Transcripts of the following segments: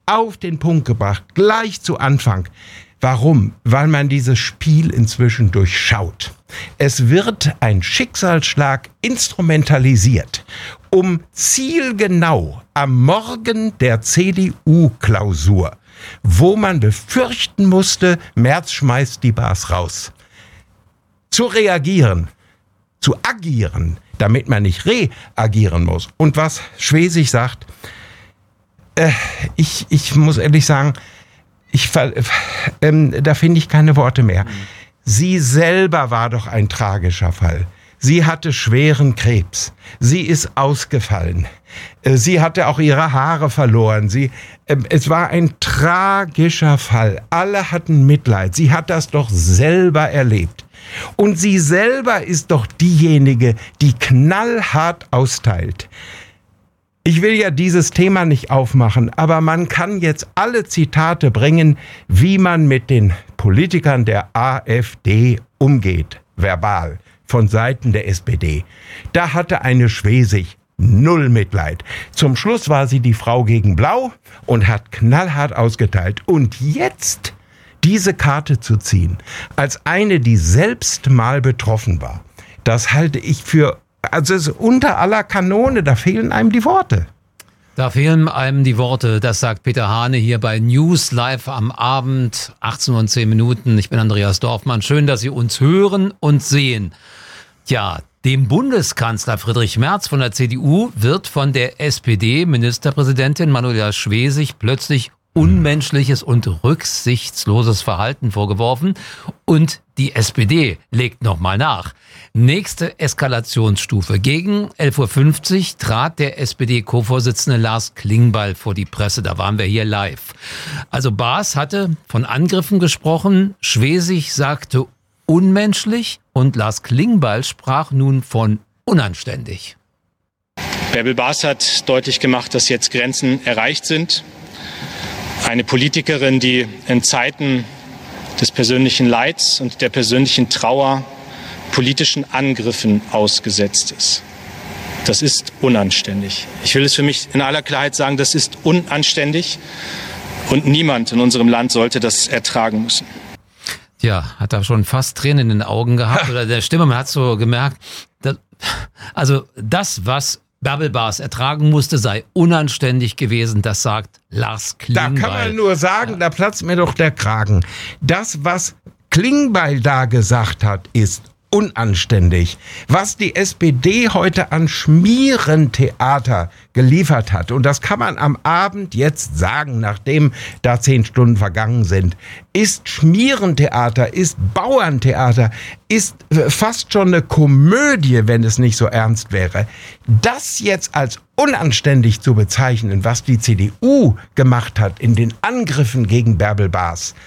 auf den Punkt gebracht, gleich zu Anfang. Warum? Weil man dieses Spiel inzwischen durchschaut. Es wird ein Schicksalsschlag instrumentalisiert, um zielgenau am Morgen der CDU-Klausur, wo man befürchten musste, Merz schmeißt die Baas raus, zu reagieren, zu agieren, damit man nicht reagieren muss. Und was Schwesig sagt, ich muss ehrlich sagen, da finde ich keine Worte mehr. Sie selber war doch ein tragischer Fall. Sie hatte schweren Krebs. Sie ist ausgefallen. Sie hatte auch ihre Haare verloren. Es war ein tragischer Fall. Alle hatten Mitleid. Sie hat das doch selber erlebt. Und sie selber ist doch diejenige, die knallhart austeilt. Ich will ja dieses Thema nicht aufmachen, aber man kann jetzt alle Zitate bringen, wie man mit den Politikern der AfD umgeht, verbal, von Seiten der SPD. Da hatte eine Schwesig null Mitleid. Zum Schluss war sie die Frau gegen Blau und hat knallhart ausgeteilt. Und jetzt diese Karte zu ziehen, als eine, die selbst mal betroffen war, das halte ich für, also es ist unter aller Kanone, da fehlen einem die Worte. Da fehlen einem die Worte, das sagt Peter Hane hier bei News Live am Abend, 18:10. Ich bin Andreas Dorfmann. Schön, dass Sie uns hören und sehen. Tja, dem Bundeskanzler Friedrich Merz von der CDU wird von der SPD-Ministerpräsidentin Manuela Schwesig plötzlich unmenschliches und rücksichtsloses Verhalten vorgeworfen und die SPD legt nochmal nach. Nächste Eskalationsstufe. Gegen 11:50 Uhr trat der SPD-Co-Vorsitzende Lars Klingbeil vor die Presse. Da waren wir hier live. Also Baas hatte von Angriffen gesprochen, Schwesig sagte unmenschlich und Lars Klingbeil sprach nun von unanständig. Bärbel Baas hat deutlich gemacht, dass jetzt Grenzen erreicht sind. Eine Politikerin, die in Zeiten des persönlichen Leids und der persönlichen Trauer politischen Angriffen ausgesetzt ist. Das ist unanständig. Ich will es für mich in aller Klarheit sagen, das ist unanständig und niemand in unserem Land sollte das ertragen müssen. Ja, hat da schon fast Tränen in den Augen gehabt oder der Stimme, man hat so gemerkt, was Bärbel Baas ertragen musste, sei unanständig gewesen, das sagt Lars Klingbeil. Da kann man nur sagen, da platzt mir doch der Kragen. Das, was Klingbeil da gesagt hat, ist unanständig. Was die SPD heute an Schmierentheater geliefert hat, und das kann man am Abend jetzt sagen, nachdem da 10 Stunden vergangen sind, ist Schmierentheater, ist Bauerntheater, ist fast schon eine Komödie, wenn es nicht so ernst wäre. Das jetzt als unanständig zu bezeichnen, was die CDU gemacht hat in den Angriffen gegen Bärbel Baas.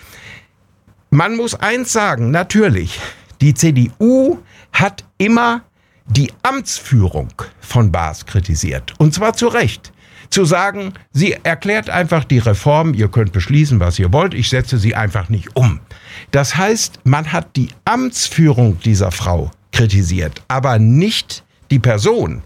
Man muss eins sagen, natürlich, die CDU hat immer die Amtsführung von Baas kritisiert. Und zwar zu Recht. Zu sagen, sie erklärt einfach die Reform, ihr könnt beschließen, was ihr wollt, ich setze sie einfach nicht um. Das heißt, man hat die Amtsführung dieser Frau kritisiert, aber nicht die Person.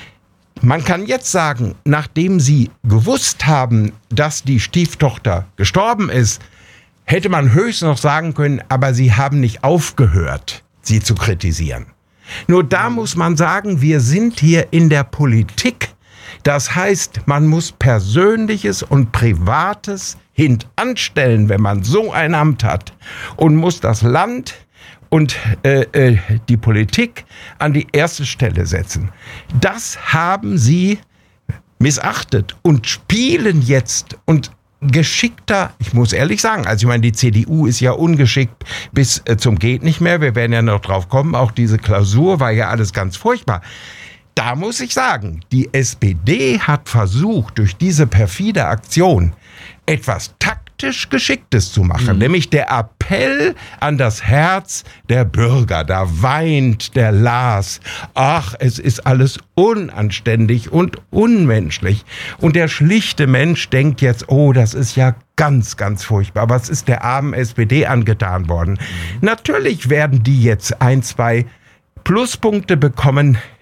Man kann jetzt sagen, nachdem sie gewusst haben, dass die Stieftochter gestorben ist, hätte man höchstens noch sagen können, aber sie haben nicht aufgehört, sie zu kritisieren. Nur da muss man sagen, wir sind hier in der Politik. Das heißt, man muss Persönliches und Privates hintanstellen, wenn man so ein Amt hat, und muss das Land und die Politik an die erste Stelle setzen. Das haben sie missachtet und spielen jetzt und geschickter, ich muss ehrlich sagen, also ich meine, die CDU ist ja ungeschickt bis zum geht nicht mehr, wir werden ja noch drauf kommen, auch diese Klausur war ja alles ganz furchtbar. Da muss ich sagen, die SPD hat versucht, durch diese perfide Aktion etwas taktisch Geschicktes zu machen, nämlich der Appell an das Herz der Bürger. Da weint der Lars. Ach, es ist alles unanständig und unmenschlich. Und der schlichte Mensch denkt jetzt, oh, das ist ja ganz, ganz furchtbar. Was ist der armen SPD angetan worden? Natürlich werden die jetzt 1, 2 Pluspunkte bekommen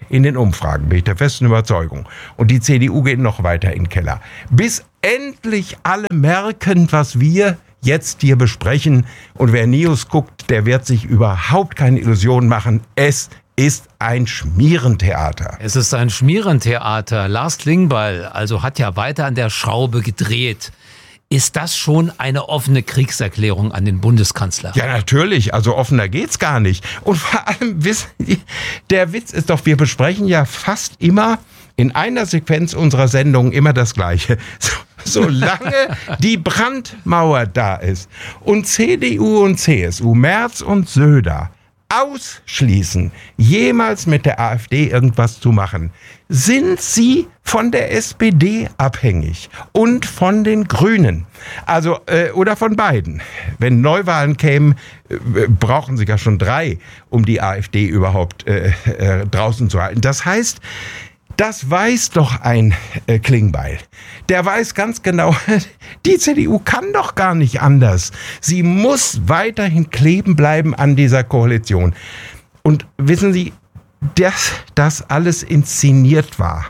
in den Umfragen, bin ich der festen Überzeugung. Und die CDU geht noch weiter in den Keller. Bis endlich alle merken, was wir jetzt hier besprechen. Und wer News guckt, der wird sich überhaupt keine Illusionen machen. Es ist ein Schmierentheater. Es ist ein Schmierentheater. Lars Klingbeil also hat ja weiter an der Schraube gedreht. Ist das schon eine offene Kriegserklärung an den Bundeskanzler? Ja, natürlich. Also offener geht's gar nicht. Und vor allem, wissen Sie, der Witz ist doch, wir besprechen ja fast immer in einer Sequenz unserer Sendung immer das Gleiche. Solange die Brandmauer da ist und CDU und CSU, Merz und Söder ausschließen, jemals mit der AfD irgendwas zu machen, sind sie von der SPD abhängig und von den Grünen. Also, oder von beiden. Wenn Neuwahlen kämen, brauchen sie ja schon 3, um die AfD überhaupt draußen zu halten. Das heißt, das weiß doch ein Klingbeil. Der weiß ganz genau, die CDU kann doch gar nicht anders. Sie muss weiterhin kleben bleiben an dieser Koalition. Und wissen Sie, dass das alles inszeniert war.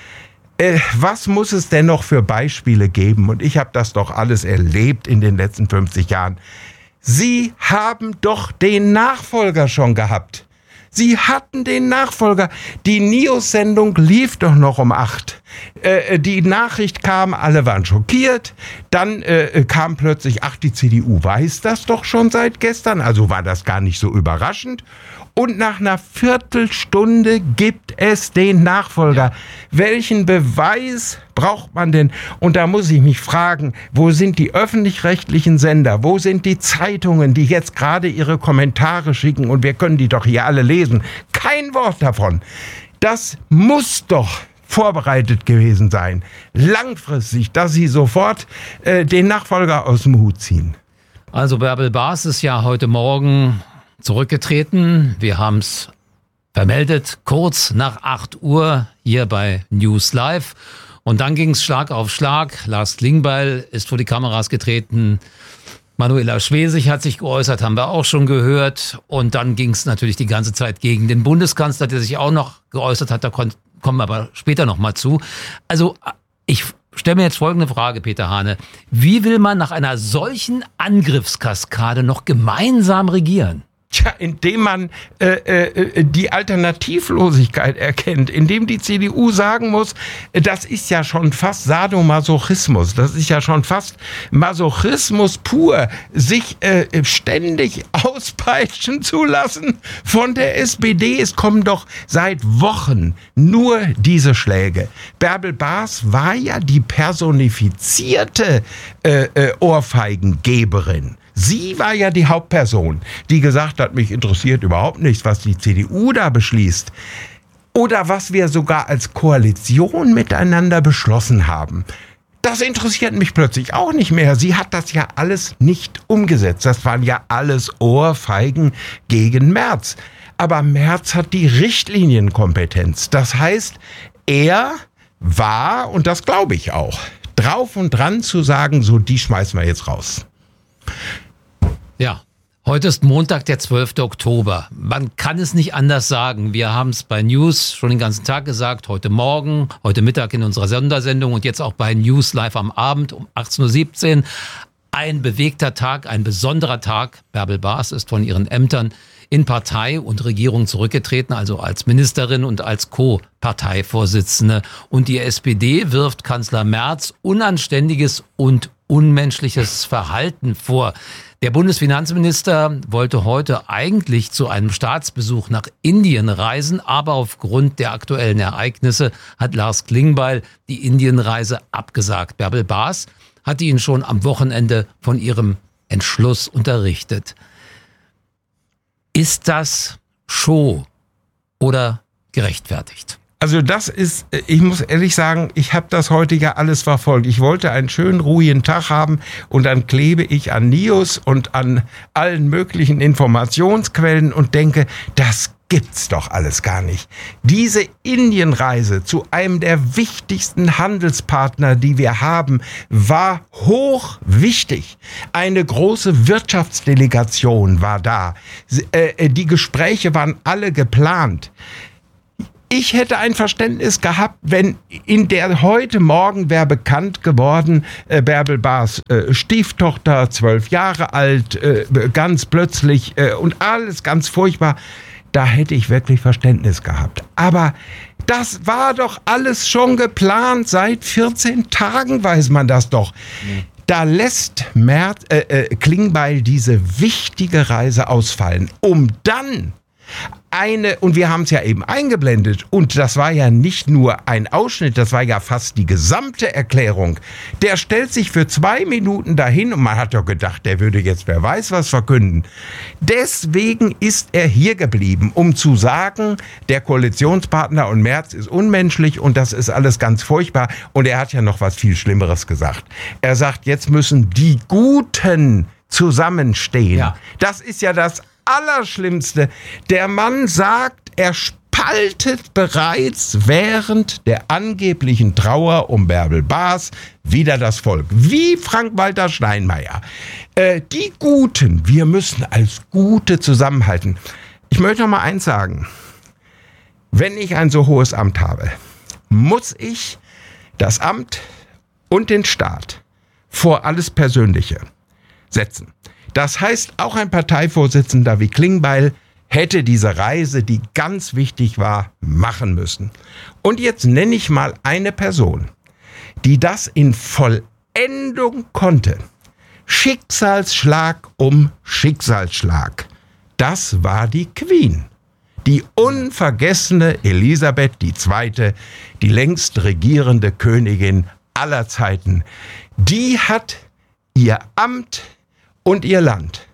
Was muss es denn noch für Beispiele geben? Und ich habe das doch alles erlebt in den letzten 50 Jahren. Sie haben doch den Nachfolger schon gehabt. Sie hatten den Nachfolger. Die NIOS-Sendung lief doch noch um 8. Die Nachricht kam, alle waren schockiert. Dann kam plötzlich, ach, die CDU weiß das doch schon seit gestern. Also war das gar nicht so überraschend. Und nach einer Viertelstunde gibt es den Nachfolger. Welchen Beweis braucht man denn? Und da muss ich mich fragen, wo sind die öffentlich-rechtlichen Sender? Wo sind die Zeitungen, die jetzt gerade ihre Kommentare schicken? Und wir können die doch hier alle lesen. Kein Wort davon. Das muss doch vorbereitet gewesen sein. Langfristig, dass sie sofort den Nachfolger aus dem Hut ziehen. Also Bärbel Baas ist ja heute Morgen zurückgetreten. Wir haben es vermeldet, kurz nach 8 Uhr hier bei News Live. Und dann ging es Schlag auf Schlag. Lars Klingbeil ist vor die Kameras getreten. Manuela Schwesig hat sich geäußert, haben wir auch schon gehört. Und dann ging es natürlich die ganze Zeit gegen den Bundeskanzler, der sich auch noch geäußert hat. Da kommen wir aber später noch mal zu. Also ich stelle mir jetzt folgende Frage, Peter Hane. Wie will man nach einer solchen Angriffskaskade noch gemeinsam regieren? Tja, indem man die Alternativlosigkeit erkennt, indem die CDU sagen muss, das ist ja schon fast Sadomasochismus, das ist ja schon fast Masochismus pur, sich ständig auspeitschen zu lassen von der SPD. Es kommen doch seit Wochen nur diese Schläge. Bärbel Baas war ja die personifizierte Ohrfeigengeberin. Sie war ja die Hauptperson, die gesagt hat, mich interessiert überhaupt nichts, was die CDU da beschließt. Oder was wir sogar als Koalition miteinander beschlossen haben. Das interessiert mich plötzlich auch nicht mehr. Sie hat das ja alles nicht umgesetzt. Das waren ja alles Ohrfeigen gegen Merz. Aber Merz hat die Richtlinienkompetenz. Das heißt, er war, und das glaube ich auch, drauf und dran zu sagen, so, die schmeißen wir jetzt raus. Ja, heute ist Montag, der 12. Oktober. Man kann es nicht anders sagen. Wir haben es bei News schon den ganzen Tag gesagt, heute Morgen, heute Mittag in unserer Sondersendung und jetzt auch bei News Live am Abend um 18.17 Uhr. Ein bewegter Tag, ein besonderer Tag. Bärbel Baas ist von ihren Ämtern in Partei und Regierung zurückgetreten, also als Ministerin und als Co-Parteivorsitzende. Und die SPD wirft Kanzler Merz unanständiges und unmenschliches Verhalten vor. Der Bundesfinanzminister wollte heute eigentlich zu einem Staatsbesuch nach Indien reisen, aber aufgrund der aktuellen Ereignisse hat Lars Klingbeil die Indienreise abgesagt. Bärbel Baas hatte ihn schon am Wochenende von ihrem Entschluss unterrichtet. Ist das Show oder gerechtfertigt? Also das ist, ich muss ehrlich sagen, ich habe das heute ja alles verfolgt. Ich wollte einen schönen, ruhigen Tag haben und dann klebe ich an News und an allen möglichen Informationsquellen und denke, das gibt's doch alles gar nicht. Diese Indienreise zu einem der wichtigsten Handelspartner, die wir haben, war hoch wichtig. Eine große Wirtschaftsdelegation war da. Die Gespräche waren alle geplant. Ich hätte ein Verständnis gehabt, wenn in der heute Morgen wäre bekannt geworden, Bärbel Baas Stieftochter, 12 Jahre alt, ganz plötzlich und alles ganz furchtbar. Da hätte ich wirklich Verständnis gehabt. Aber das war doch alles schon geplant. Seit 14 Tagen weiß man das doch. Da lässt Klingbeil diese wichtige Reise ausfallen, um dann und wir haben es ja eben eingeblendet, und das war ja nicht nur ein Ausschnitt, das war ja fast die gesamte Erklärung. Der stellt sich für 2 Minuten dahin und man hat doch gedacht, der würde jetzt wer weiß was verkünden. Deswegen ist er hier geblieben, um zu sagen, der Koalitionspartner und Merz ist unmenschlich und das ist alles ganz furchtbar. Und er hat ja noch was viel Schlimmeres gesagt. Er sagt, jetzt müssen die Guten zusammenstehen. Ja. Das ist ja das Allerschlimmste. Der Mann sagt, er spaltet bereits während der angeblichen Trauer um Bärbel Baas wieder das Volk. Wie Frank-Walter Steinmeier. Die Guten, wir müssen als Gute zusammenhalten. Ich möchte noch mal eins sagen. Wenn ich ein so hohes Amt habe, muss ich das Amt und den Staat vor alles Persönliche setzen. Das heißt, auch ein Parteivorsitzender wie Klingbeil hätte diese Reise, die ganz wichtig war, machen müssen. Und jetzt nenne ich mal eine Person, die das in Vollendung konnte. Schicksalsschlag um Schicksalsschlag. Das war die Queen. Die unvergessene Elisabeth II., die längst regierende Königin aller Zeiten. Die hat ihr Amt und ihr Land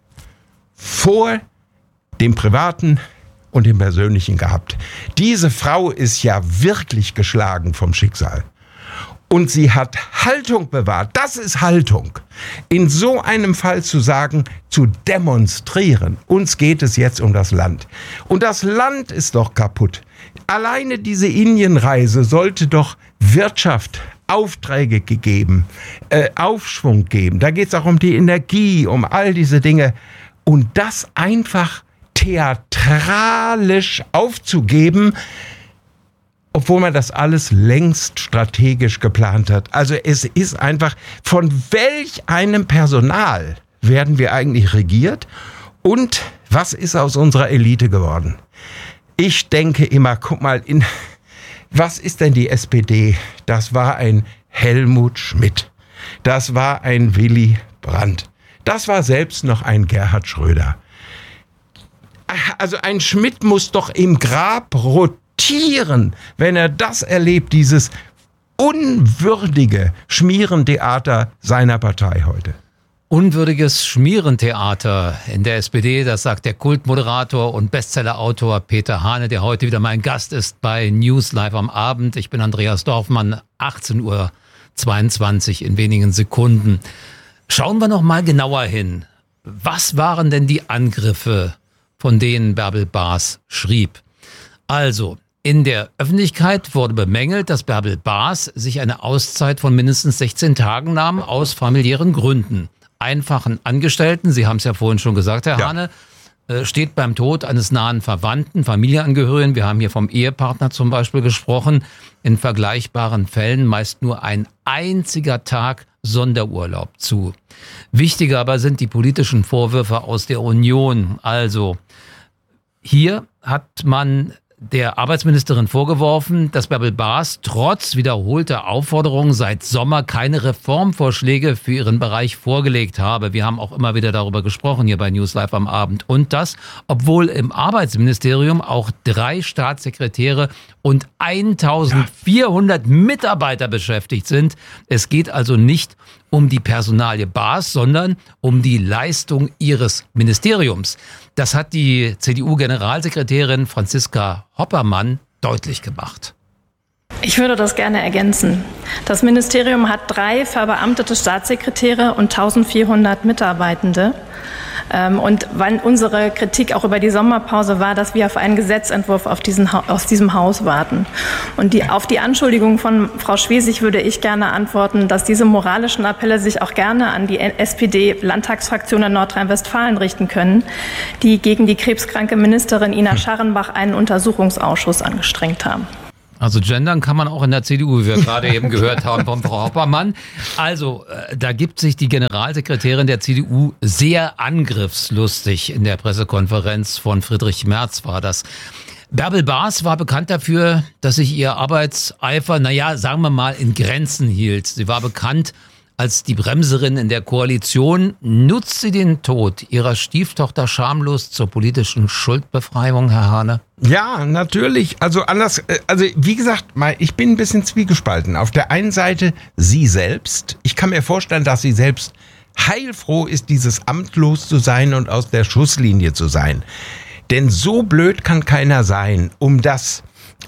vor dem Privaten und dem Persönlichen gehabt. Diese Frau ist ja wirklich geschlagen vom Schicksal. Und sie hat Haltung bewahrt. Das ist Haltung. In so einem Fall zu sagen, zu demonstrieren. Uns geht es jetzt um das Land. Und das Land ist doch kaputt. Alleine diese Indienreise sollte doch Wirtschaft, Aufträge gegeben, Aufschwung geben. Da geht es auch um die Energie, um all diese Dinge. Und das einfach theatralisch aufzugeben, obwohl man das alles längst strategisch geplant hat. Also es ist einfach, von welch einem Personal werden wir eigentlich regiert? Und was ist aus unserer Elite geworden? Ich denke immer, guck mal, was ist denn die SPD? Das war ein Helmut Schmidt. Das war ein Willy Brandt. Das war selbst noch ein Gerhard Schröder. Also ein Schmidt muss doch im Grab rotieren, wenn er das erlebt, dieses unwürdige Schmierentheater seiner Partei heute. Unwürdiges Schmierentheater in der SPD, das sagt der Kultmoderator und Bestsellerautor Peter Hane, der heute wieder mein Gast ist bei News Live am Abend. Ich bin Andreas Dorfmann, 18:22 Uhr in wenigen Sekunden. Schauen wir noch mal genauer hin. Was waren denn die Angriffe, von denen Bärbel Baas schrieb? Also, in der Öffentlichkeit wurde bemängelt, dass Bärbel Baas sich eine Auszeit von mindestens 16 Tagen nahm aus familiären Gründen. Einfachen Angestellten, Sie haben es ja vorhin schon gesagt, Herr Hane, steht beim Tod eines nahen Verwandten, Familienangehörigen, wir haben hier vom Ehepartner zum Beispiel gesprochen, in vergleichbaren Fällen meist nur ein einziger Tag Sonderurlaub zu. Wichtiger aber sind die politischen Vorwürfe aus der Union. Also hier hat man der Arbeitsministerin vorgeworfen, dass Bärbel Baas trotz wiederholter Aufforderungen seit Sommer keine Reformvorschläge für ihren Bereich vorgelegt habe. Wir haben auch immer wieder darüber gesprochen hier bei News Live am Abend. Und das, obwohl im Arbeitsministerium auch 3 Staatssekretäre und 1400 Mitarbeiter beschäftigt sind. Es geht also nicht um die Personalie Baas, sondern um die Leistung ihres Ministeriums. Das hat die CDU-Generalsekretärin Franziska Hoppermann deutlich gemacht. Ich würde das gerne ergänzen. Das Ministerium hat 3 verbeamtete Staatssekretäre und 1400 Mitarbeitende. Und wann unsere Kritik auch über die Sommerpause war, dass wir auf einen Gesetzentwurf aus diesem Haus warten. Und auf die Anschuldigung von Frau Schwesig würde ich gerne antworten, dass diese moralischen Appelle sich auch gerne an die SPD-Landtagsfraktion in Nordrhein-Westfalen richten können, die gegen die krebskranke Ministerin Ina Scharrenbach einen Untersuchungsausschuss angestrengt haben. Also gendern kann man auch in der CDU, wie wir gerade eben gehört haben von Frau Hoppermann. Also da gibt sich die Generalsekretärin der CDU sehr angriffslustig in der Pressekonferenz von Friedrich Merz war das. Bärbel Baas war bekannt dafür, dass sich ihr Arbeitseifer, sagen wir mal, in Grenzen hielt. Sie war bekannt als die Bremserin in der Koalition. Nutzt sie den Tod ihrer Stieftochter schamlos zur politischen Schuldbefreiung, Herr Hane? Ja, natürlich. Also wie gesagt, ich bin ein bisschen zwiegespalten. Auf der einen Seite sie selbst. Ich kann mir vorstellen, dass sie selbst heilfroh ist, dieses Amt los zu sein und aus der Schusslinie zu sein. Denn so blöd kann keiner sein, um das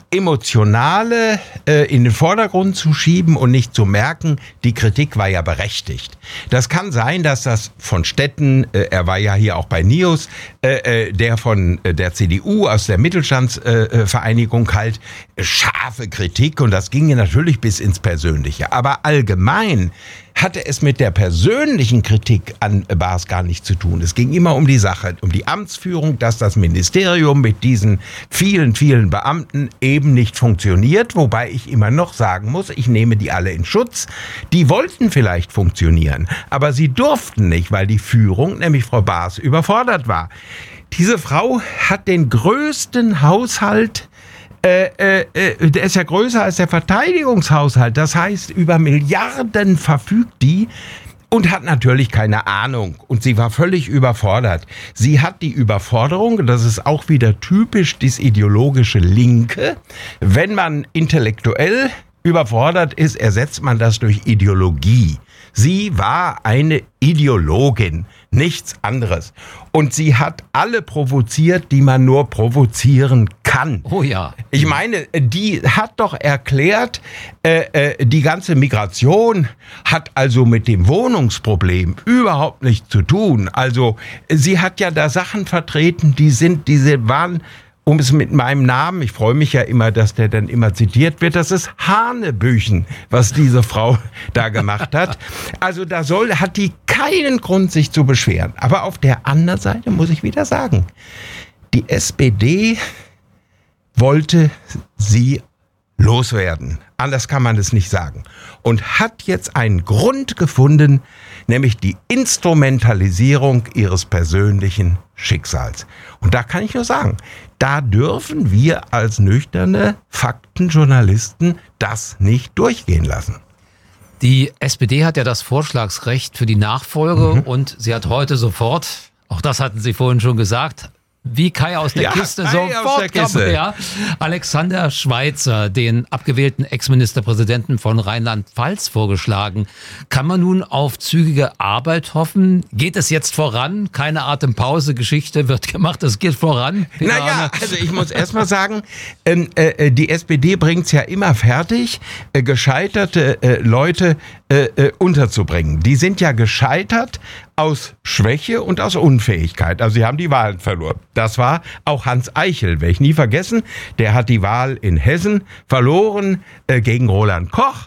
Emotionale in den Vordergrund zu schieben und nicht zu merken, die Kritik war ja berechtigt. Das kann sein, dass das von Stetten, er war ja hier auch bei NIOS, der von der CDU aus der Mittelstandsvereinigung halt scharfe Kritik, und das ging ja natürlich bis ins Persönliche. Aber allgemein hatte es mit der persönlichen Kritik an Baas gar nichts zu tun. Es ging immer um die Sache, um die Amtsführung, dass das Ministerium mit diesen vielen, vielen Beamten eben nicht funktioniert, wobei ich immer noch sagen muss, ich nehme die alle in Schutz. Die wollten vielleicht funktionieren, aber sie durften nicht, weil die Führung, nämlich Frau Baas, überfordert war. Diese Frau hat den größten Haushalt, der ist ja größer als der Verteidigungshaushalt. Das heißt, über Milliarden verfügt die und hat natürlich keine Ahnung. Und sie war völlig überfordert. Sie hat die Überforderung, das ist auch wieder typisch das ideologische Linke. Wenn man intellektuell überfordert ist, ersetzt man das durch Ideologie. Sie war eine Ideologin, nichts anderes. Und sie hat alle provoziert, die man nur provozieren kann. Oh ja. Ich meine, die hat doch erklärt, die ganze Migration hat also mit dem Wohnungsproblem überhaupt nichts zu tun. Also sie hat ja da Sachen vertreten, diese waren, um es mit meinem Namen, ich freue mich ja immer, dass der dann immer zitiert wird, das ist Hanebüchen, was diese Frau da gemacht hat. Also hat die keinen Grund, sich zu beschweren. Aber auf der anderen Seite muss ich wieder sagen, die SPD wollte sie loswerden. Anders kann man es nicht sagen. Und hat jetzt einen Grund gefunden, nämlich die Instrumentalisierung ihres persönlichen Schicksals. Und da kann ich nur sagen, da dürfen wir als nüchterne Faktenjournalisten das nicht durchgehen lassen. Die SPD hat ja das Vorschlagsrecht für die Nachfolge und sie hat heute sofort, auch das hatten Sie vorhin schon gesagt, wie Kai aus der Kiste, sofort kam Alexander Schweitzer, den abgewählten Ex-Ministerpräsidenten von Rheinland-Pfalz, vorgeschlagen. Kann man nun auf zügige Arbeit hoffen? Geht es jetzt voran? Keine Atempause, Geschichte wird gemacht, es geht voran. Naja, also ich muss erst mal sagen, die SPD bringt es ja immer fertig, gescheiterte Leute unterzubringen. Die sind ja gescheitert aus Schwäche und aus Unfähigkeit. Also sie haben die Wahlen verloren. Das war auch Hans Eichel, werde ich nie vergessen. Der hat die Wahl in Hessen verloren gegen Roland Koch.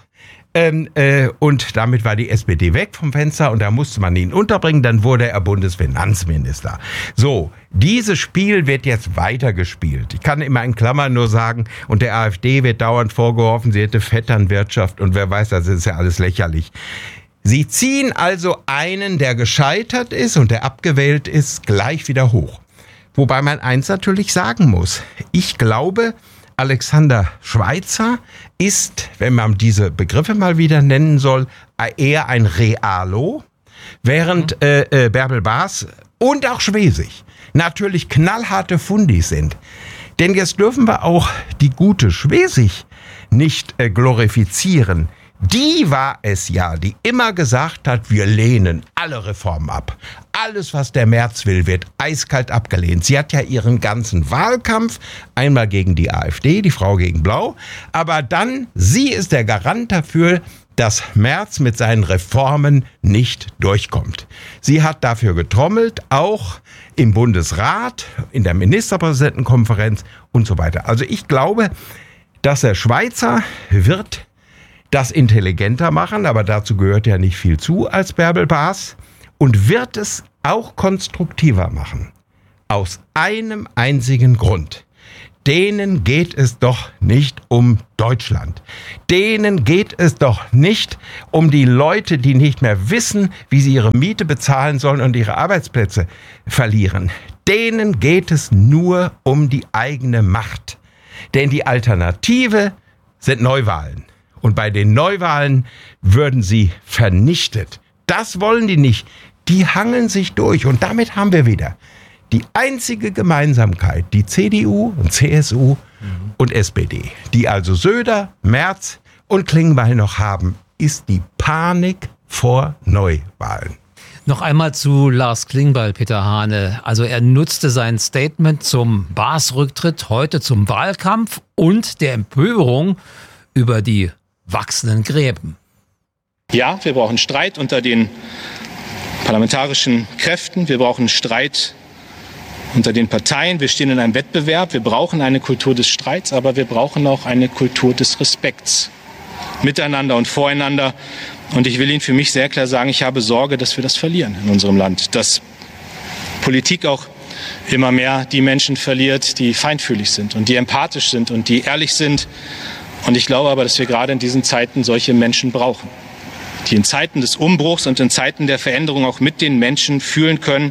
Und damit war die SPD weg vom Fenster und da musste man ihn unterbringen. Dann wurde er Bundesfinanzminister. So, dieses Spiel wird jetzt weitergespielt. Ich kann immer in Klammern nur sagen, und der AfD wird dauernd vorgeworfen, sie hätte Vetternwirtschaft und wer weiß, das ist ja alles lächerlich. Sie ziehen also einen, der gescheitert ist und der abgewählt ist, gleich wieder hoch. Wobei man eins natürlich sagen muss. Ich glaube, Alexander Schweitzer ist, wenn man diese Begriffe mal wieder nennen soll, eher ein Realo, während Bärbel Baas und auch Schwesig natürlich knallharte Fundis sind. Denn jetzt dürfen wir auch die gute Schwesig nicht glorifizieren. Die war es ja, die immer gesagt hat, wir lehnen alle Reformen ab. Alles, was der Merz will, wird eiskalt abgelehnt. Sie hat ja ihren ganzen Wahlkampf, einmal gegen die AfD, die Frau gegen Blau, aber dann, sie ist der Garant dafür, dass Merz mit seinen Reformen nicht durchkommt. Sie hat dafür getrommelt, auch im Bundesrat, in der Ministerpräsidentenkonferenz und so weiter. Also ich glaube, dass der Schweizer wird das intelligenter machen, aber dazu gehört ja nicht viel zu als Bärbel Baas, und wird es auch konstruktiver machen. Aus einem einzigen Grund. Denen geht es doch nicht um Deutschland. Denen geht es doch nicht um die Leute, die nicht mehr wissen, wie sie ihre Miete bezahlen sollen und ihre Arbeitsplätze verlieren. Denen geht es nur um die eigene Macht. Denn die Alternative sind Neuwahlen. Und bei den Neuwahlen würden sie vernichtet. Das wollen die nicht. Die hangeln sich durch. Und damit haben wir wieder die einzige Gemeinsamkeit, die CDU und CSU und SPD, die also Söder, Merz und Klingbeil noch haben, ist die Panik vor Neuwahlen. Noch einmal zu Lars Klingbeil, Peter Hane. Also er nutzte sein Statement zum Baas-Rücktritt heute zum Wahlkampf und der Empörung über die wachsenden Gräben. Ja, wir brauchen Streit unter den parlamentarischen Kräften. Wir brauchen Streit unter den Parteien. Wir stehen in einem Wettbewerb. Wir brauchen eine Kultur des Streits, aber wir brauchen auch eine Kultur des Respekts miteinander und voreinander. Und ich will Ihnen für mich sehr klar sagen, ich habe Sorge, dass wir das verlieren in unserem Land. Dass Politik auch immer mehr die Menschen verliert, die feinfühlig sind und die empathisch sind und die ehrlich sind. Und ich glaube aber, dass wir gerade in diesen Zeiten solche Menschen brauchen, die in Zeiten des Umbruchs und in Zeiten der Veränderung auch mit den Menschen fühlen können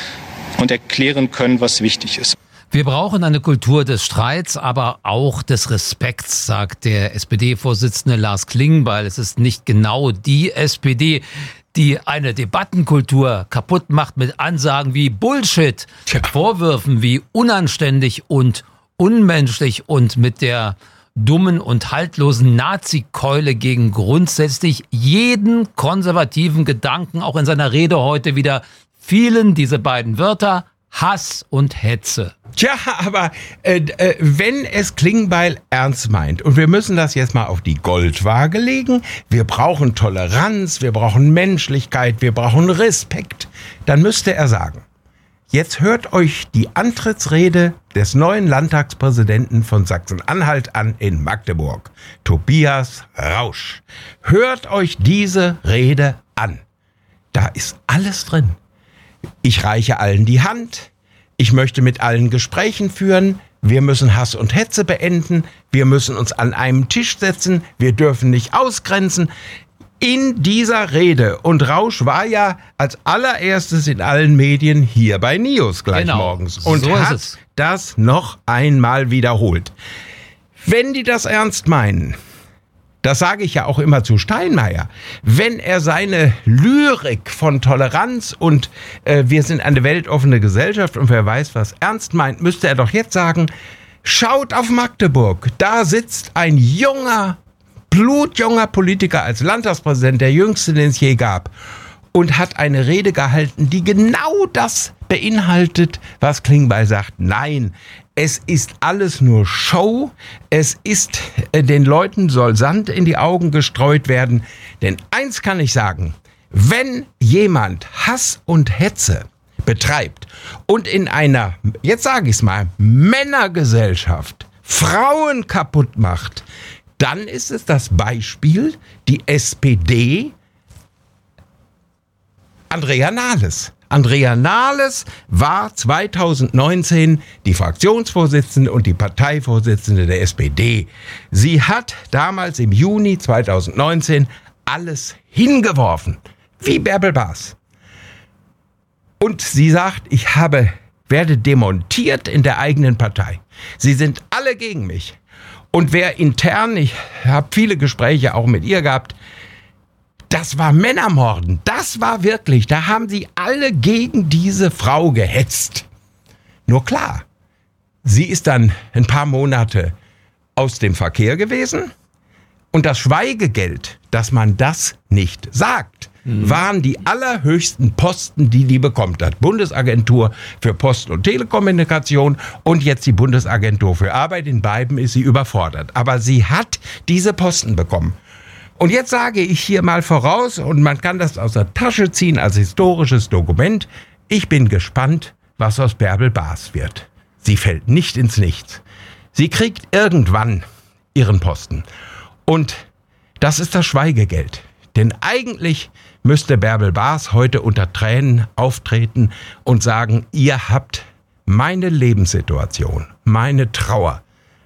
und erklären können, was wichtig ist. Wir brauchen eine Kultur des Streits, aber auch des Respekts, sagt der SPD-Vorsitzende Lars Klingbeil. Es ist nicht genau die SPD, die eine Debattenkultur kaputt macht mit Ansagen wie Bullshit, mit Vorwürfen wie unanständig und unmenschlich und mit der dummen und haltlosen Nazi-Keule gegen grundsätzlich jeden konservativen Gedanken, auch in seiner Rede heute wieder fielen diese beiden Wörter, Hass und Hetze. Tja, aber wenn es Klingbeil ernst meint, und wir müssen das jetzt mal auf die Goldwaage legen, wir brauchen Toleranz, wir brauchen Menschlichkeit, wir brauchen Respekt, dann müsste er sagen, jetzt hört euch die Antrittsrede des neuen Landtagspräsidenten von Sachsen-Anhalt an in Magdeburg, Tobias Rausch. Hört euch diese Rede an. Da ist alles drin. Ich reiche allen die Hand. Ich möchte mit allen Gesprächen führen. Wir müssen Hass und Hetze beenden. Wir müssen uns an einem Tisch setzen. Wir dürfen nicht ausgrenzen. In dieser Rede, und Rausch war ja als allererstes in allen Medien hier bei NIOS gleich morgens und so hat das noch einmal wiederholt. Wenn die das ernst meinen, das sage ich ja auch immer zu Steinmeier, wenn er seine Lyrik von Toleranz und wir sind eine weltoffene Gesellschaft und wer weiß was ernst meint, müsste er doch jetzt sagen, schaut auf Magdeburg, da sitzt ein blutjunger Politiker als Landtagspräsident, der jüngste, den es je gab, und hat eine Rede gehalten, die genau das beinhaltet, was Klingbeil sagt. Nein, es ist alles nur Show. Es ist, den Leuten soll Sand in die Augen gestreut werden. Denn eins kann ich sagen, wenn jemand Hass und Hetze betreibt und in einer, jetzt sage ich es mal, Männergesellschaft Frauen kaputt macht, dann ist es das Beispiel, die SPD, Andrea Nahles. Andrea Nahles war 2019 die Fraktionsvorsitzende und die Parteivorsitzende der SPD. Sie hat damals im Juni 2019 alles hingeworfen, wie Bärbel Baas. Und sie sagt, ich werde demontiert in der eigenen Partei. Sie sind alle gegen mich. Und wer intern, ich habe viele Gespräche auch mit ihr gehabt, das war Männermorden. Das war wirklich, da haben sie alle gegen diese Frau gehetzt. Nur klar, sie ist dann ein paar Monate aus dem Verkehr gewesen und das Schweigegeld, dass man das nicht sagt, waren die allerhöchsten Posten, die bekommt hat. Bundesagentur für Post- und Telekommunikation und jetzt die Bundesagentur für Arbeit. In beiden ist sie überfordert. Aber sie hat diese Posten bekommen. Und jetzt sage ich hier mal voraus, und man kann das aus der Tasche ziehen als historisches Dokument, ich bin gespannt, was aus Bärbel Baas wird. Sie fällt nicht ins Nichts. Sie kriegt irgendwann ihren Posten. Und das ist das Schweigegeld. Denn eigentlich müsste Bärbel Baas heute unter Tränen auftreten und sagen, ihr habt meine Lebenssituation, meine Trauer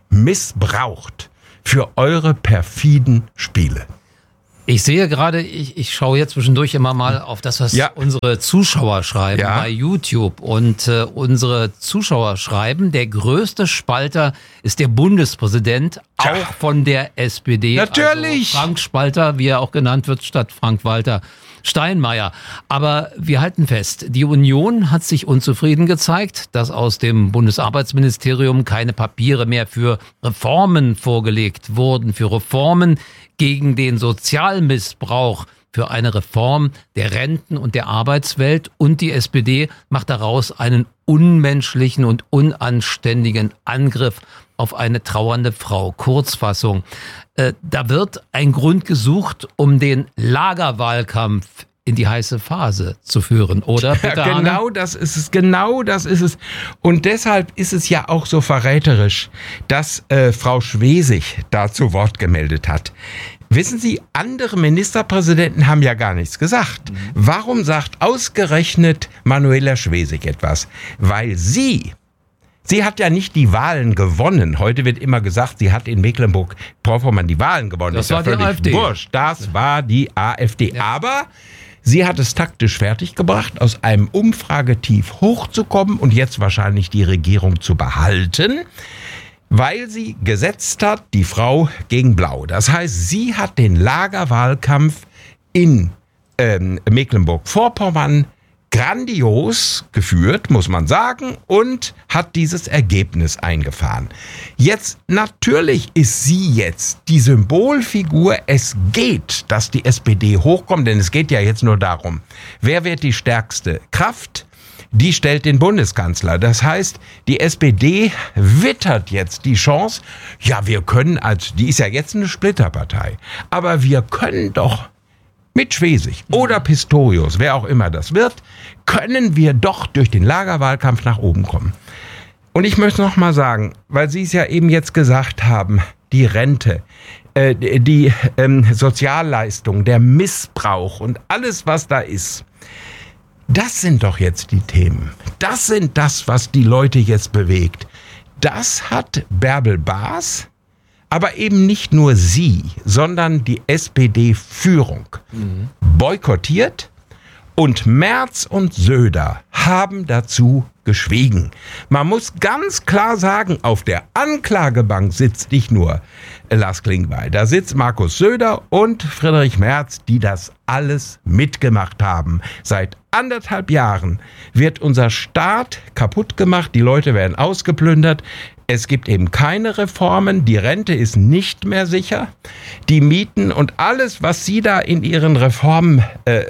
missbraucht für eure perfiden Spiele. Ich sehe gerade, ich schaue jetzt zwischendurch immer mal auf das, was unsere Zuschauer schreiben bei YouTube. Und unsere Zuschauer schreiben, der größte Spalter ist der Bundespräsident, auch von der SPD. Natürlich. Also Frank Spalter, wie er auch genannt wird, statt Frank-Walter Steinmeier. Aber wir halten fest, die Union hat sich unzufrieden gezeigt, dass aus dem Bundesarbeitsministerium keine Papiere mehr für Reformen vorgelegt wurden, für Reformen gegen den Sozialmissbrauch, für eine Reform der Renten- und der Arbeitswelt. Und die SPD macht daraus einen unmenschlichen und unanständigen Angriff auf eine trauernde Frau. Kurzfassung. Da wird ein Grund gesucht, um den Lagerwahlkampf in die heiße Phase zu führen, oder? Ja, genau das ist es, genau das ist es. Und deshalb ist es ja auch so verräterisch, dass Frau Schwesig da zu Wort gemeldet hat. Wissen Sie, andere Ministerpräsidenten haben ja gar nichts gesagt. Warum sagt ausgerechnet Manuela Schwesig etwas? Weil sie hat ja nicht die Wahlen gewonnen. Heute wird immer gesagt, sie hat in Mecklenburg-Vorpommern die Wahlen gewonnen. Das war ja völlig die AfD. Wurscht. Das war die AfD. Ja. Aber sie hat es taktisch fertiggebracht, aus einem Umfragetief hochzukommen und jetzt wahrscheinlich die Regierung zu behalten, weil sie gesetzt hat, die Frau gegen Blau. Das heißt, sie hat den Lagerwahlkampf in Mecklenburg-Vorpommern grandios geführt, muss man sagen, und hat dieses Ergebnis eingefahren. Jetzt, natürlich ist sie jetzt die Symbolfigur. Es geht, dass die SPD hochkommt, denn es geht ja jetzt nur darum, wer wird die stärkste Kraft? Die stellt den Bundeskanzler. Das heißt, die SPD wittert jetzt die Chance, ja, wir können, die ist ja jetzt eine Splitterpartei, aber wir können doch mit Schwesig oder Pistorius, wer auch immer das wird, können wir doch durch den Lagerwahlkampf nach oben kommen. Und ich möchte noch mal sagen, weil Sie es ja eben jetzt gesagt haben, die Rente, die Sozialleistung, der Missbrauch und alles, was da ist, das sind doch jetzt die Themen. Das sind das, was die Leute jetzt bewegt. Das hat Bärbel Baas, aber eben nicht nur sie, sondern die SPD-Führung boykottiert, und Merz und Söder haben dazu geschwiegen. Man muss ganz klar sagen, auf der Anklagebank sitzt nicht nur Lars Klingbeil, da sitzt Markus Söder und Friedrich Merz, die das alles mitgemacht haben. Seit 1,5 Jahren wird unser Staat kaputt gemacht, die Leute werden ausgeplündert. Es gibt eben keine Reformen, die Rente ist nicht mehr sicher, die Mieten und alles, was Sie da in Ihren Reformen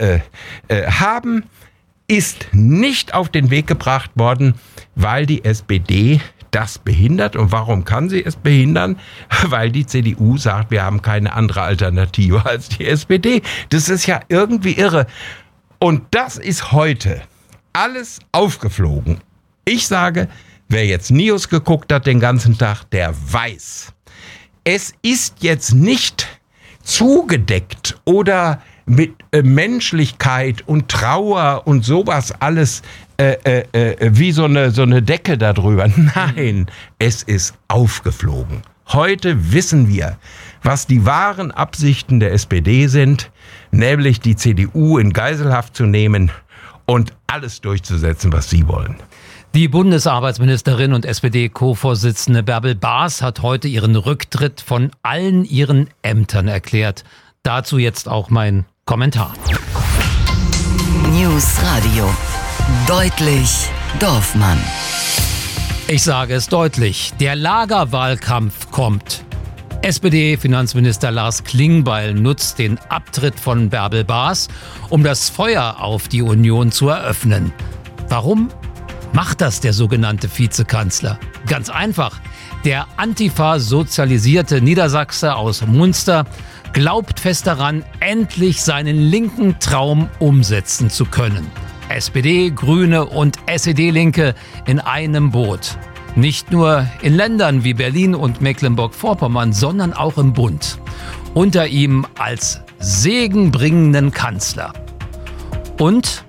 haben, ist nicht auf den Weg gebracht worden, weil die SPD das behindert. Und warum kann sie es behindern? Weil die CDU sagt, wir haben keine andere Alternative als die SPD. Das ist ja irgendwie irre. Und das ist heute alles aufgeflogen. Ich sage, wer jetzt News geguckt hat den ganzen Tag, der weiß, es ist jetzt nicht zugedeckt oder mit Menschlichkeit und Trauer und sowas alles wie so eine Decke darüber. Nein, es ist aufgeflogen. Heute wissen wir, was die wahren Absichten der SPD sind, nämlich die CDU in Geiselhaft zu nehmen und alles durchzusetzen, was sie wollen. Die Bundesarbeitsministerin und SPD-Co-Vorsitzende Bärbel Baas hat heute ihren Rücktritt von allen ihren Ämtern erklärt. Dazu jetzt auch mein Kommentar. News Radio. Deutlich Dorfmann. Ich sage es deutlich, der Lagerwahlkampf kommt. SPD-Finanzminister Lars Klingbeil nutzt den Abtritt von Bärbel Baas, um das Feuer auf die Union zu eröffnen. Warum macht das der sogenannte Vizekanzler? Ganz einfach. Der Antifa-sozialisierte Niedersachse aus Munster glaubt fest daran, endlich seinen linken Traum umsetzen zu können. SPD, Grüne und SED-Linke in einem Boot. Nicht nur in Ländern wie Berlin und Mecklenburg-Vorpommern, sondern auch im Bund. Unter ihm als segenbringenden Kanzler. Und,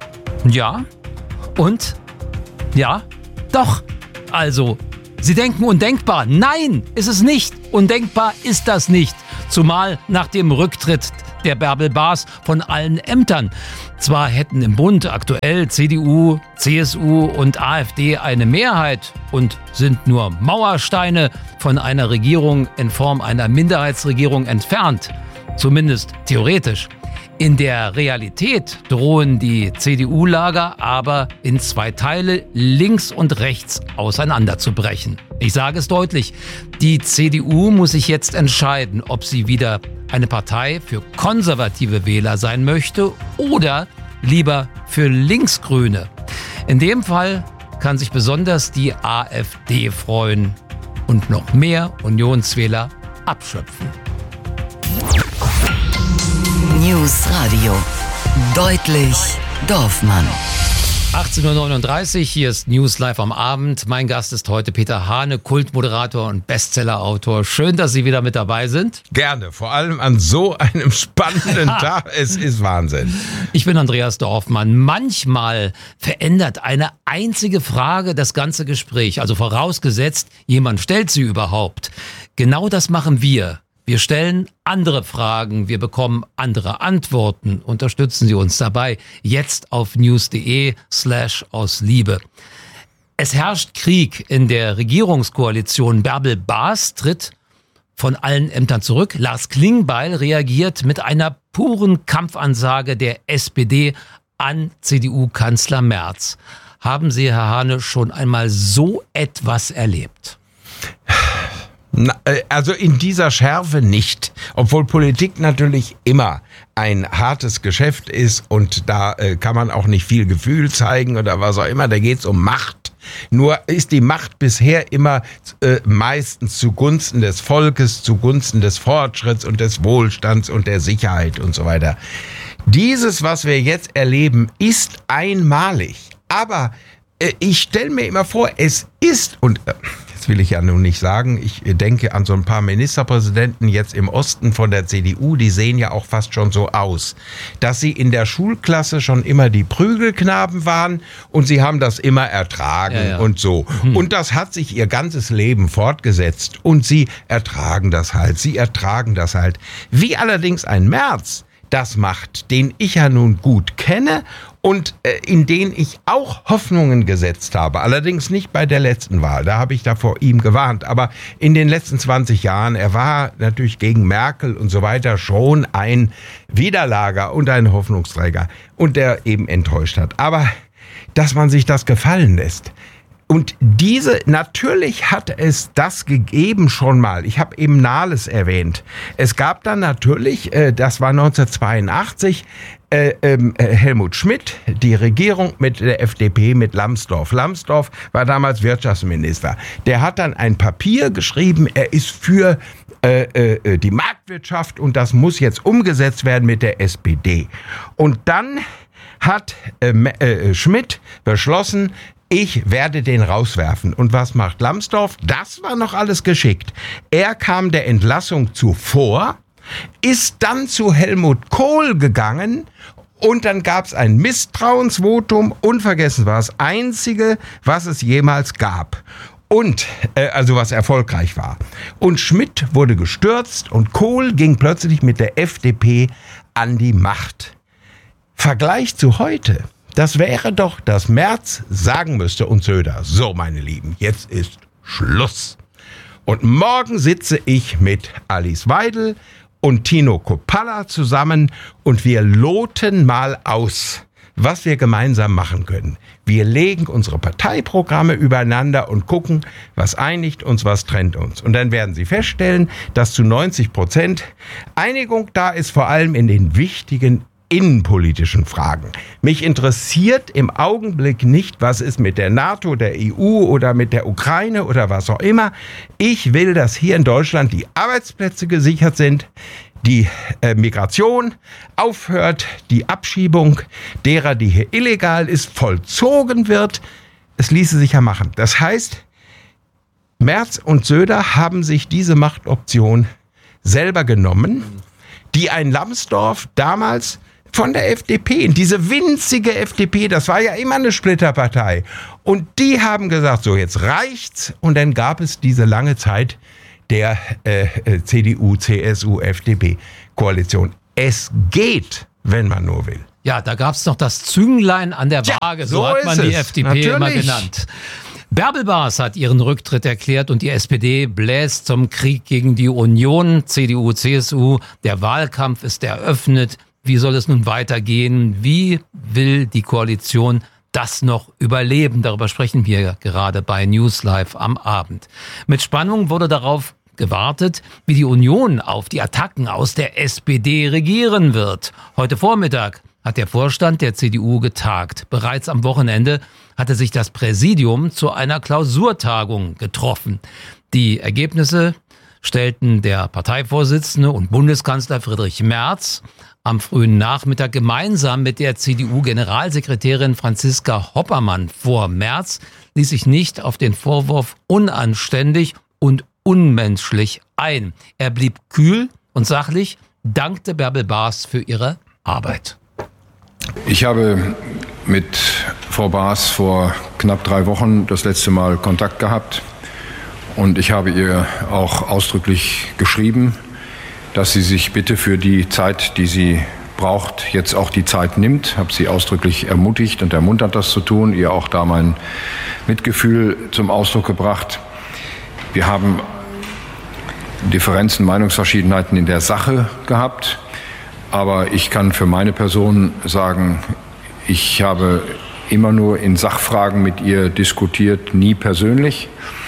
doch. Also, Sie denken undenkbar. Nein, ist es nicht. Undenkbar ist das nicht. Zumal nach dem Rücktritt der Bärbel Baas von allen Ämtern. Zwar hätten im Bund aktuell CDU, CSU und AfD eine Mehrheit und sind nur Mauersteine von einer Regierung in Form einer Minderheitsregierung entfernt. Zumindest theoretisch. In der Realität drohen die CDU-Lager aber in zwei Teile links und rechts auseinanderzubrechen. Ich sage es deutlich, die CDU muss sich jetzt entscheiden, ob sie wieder eine Partei für konservative Wähler sein möchte oder lieber für Linksgrüne. In dem Fall kann sich besonders die AfD freuen und noch mehr Unionswähler abschöpfen. News Radio. Deutlich Dorfmann. 18:39 Uhr, hier ist News Live am Abend. Mein Gast ist heute Peter Hane, Kultmoderator und Bestsellerautor. Schön, dass Sie wieder mit dabei sind. Gerne, vor allem an so einem spannenden Tag. Es ist Wahnsinn. Ich bin Andreas Dorfmann. Manchmal verändert eine einzige Frage das ganze Gespräch. Also vorausgesetzt, jemand stellt sie überhaupt. Genau das machen wir. Wir stellen andere Fragen, wir bekommen andere Antworten. Unterstützen Sie uns dabei. Jetzt auf news.de/ausliebe. Es herrscht Krieg in der Regierungskoalition. Bärbel Baas tritt von allen Ämtern zurück. Lars Klingbeil reagiert mit einer puren Kampfansage der SPD an CDU-Kanzler Merz. Haben Sie, Herr Hane, schon einmal so etwas erlebt? Also in dieser Schärfe nicht, obwohl Politik natürlich immer ein hartes Geschäft ist und da kann man auch nicht viel Gefühl zeigen oder was auch immer, da geht's um Macht. Nur ist die Macht bisher immer meistens zugunsten des Volkes, zugunsten des Fortschritts und des Wohlstands und der Sicherheit und so weiter. Dieses, was wir jetzt erleben, ist einmalig, aber ich stelle mir immer vor, es ist, und das will ich ja nun nicht sagen, ich denke an so ein paar Ministerpräsidenten jetzt im Osten von der CDU, die sehen ja auch fast schon so aus, dass sie in der Schulklasse schon immer die Prügelknaben waren und sie haben das immer ertragen und so. Und das hat sich ihr ganzes Leben fortgesetzt und sie ertragen das halt. Wie allerdings ein Merz das macht, den ich ja nun gut kenne und in den ich auch Hoffnungen gesetzt habe. Allerdings nicht bei der letzten Wahl, da habe ich da vor ihm gewarnt. Aber in den letzten 20 Jahren, er war natürlich gegen Merkel und so weiter schon ein Widerlager und ein Hoffnungsträger und der eben enttäuscht hat. Aber dass man sich das gefallen lässt. Und natürlich hat es das gegeben schon mal. Ich habe eben Nahles erwähnt. Es gab dann natürlich, das war 1982, Helmut Schmidt, die Regierung mit der FDP, mit Lambsdorff. Lambsdorff war damals Wirtschaftsminister. Der hat dann ein Papier geschrieben, er ist für die Marktwirtschaft und das muss jetzt umgesetzt werden mit der SPD. Und dann hat Schmidt beschlossen, ich werde den rauswerfen. Und was macht Lambsdorff? Das war noch alles geschickt. Er kam der Entlassung zuvor, ist dann zu Helmut Kohl gegangen und dann gab es ein Misstrauensvotum. Unvergessen war das einzige, was es jemals gab. Und, also was erfolgreich war. Und Schmidt wurde gestürzt und Kohl ging plötzlich mit der FDP an die Macht. Vergleich zu heute. Das wäre doch, dass Merz sagen müsste und Söder, so meine Lieben, jetzt ist Schluss. Und morgen sitze ich mit Alice Weidel und Tino Koppalla zusammen und wir loten mal aus, was wir gemeinsam machen können. Wir legen unsere Parteiprogramme übereinander und gucken, was einigt uns, was trennt uns. Und dann werden Sie feststellen, dass zu 90% Einigung da ist, vor allem in den wichtigen innenpolitischen Fragen. Mich interessiert im Augenblick nicht, was ist mit der NATO, der EU oder mit der Ukraine oder was auch immer. Ich will, dass hier in Deutschland die Arbeitsplätze gesichert sind, die Migration aufhört, die Abschiebung derer, die hier illegal ist, vollzogen wird. Es ließe sich ja machen. Das heißt, Merz und Söder haben sich diese Machtoption selber genommen, die ein Lambsdorff damals von der FDP, diese winzige FDP, das war ja immer eine Splitterpartei. Und die haben gesagt, so jetzt reicht's. Und dann gab es diese lange Zeit der CDU, CSU, FDP-Koalition. Es geht, wenn man nur will. Ja, da gab's noch das Zünglein an der Waage, so hat man die FDP immer genannt. Bärbel Baas hat ihren Rücktritt erklärt und die SPD bläst zum Krieg gegen die Union, CDU, CSU. Der Wahlkampf ist eröffnet. Wie soll es nun weitergehen? Wie will die Koalition das noch überleben? Darüber sprechen wir gerade bei News Live am Abend. Mit Spannung wurde darauf gewartet, wie die Union auf die Attacken aus der SPD regieren wird. Heute Vormittag hat der Vorstand der CDU getagt. Bereits am Wochenende hatte sich das Präsidium zu einer Klausurtagung getroffen. Die Ergebnisse stellten der Parteivorsitzende und Bundeskanzler Friedrich Merz am frühen Nachmittag gemeinsam mit der CDU-Generalsekretärin Franziska Hoppermann vor. Merz ließ sich nicht auf den Vorwurf unanständig und unmenschlich ein. Er blieb kühl und sachlich, dankte Bärbel Baas für ihre Arbeit. Ich habe mit Frau Baas vor knapp 3 Wochen das letzte Mal Kontakt gehabt und ich habe ihr auch ausdrücklich geschrieben, dass sie sich bitte für die Zeit, die sie braucht, jetzt auch die Zeit nimmt. Habe sie ausdrücklich ermutigt und ermuntert, das zu tun, ihr auch da mein Mitgefühl zum Ausdruck gebracht. Wir haben Differenzen, Meinungsverschiedenheiten in der Sache gehabt, aber ich kann für meine Person sagen, ich habe immer nur in Sachfragen mit ihr diskutiert, nie persönlich.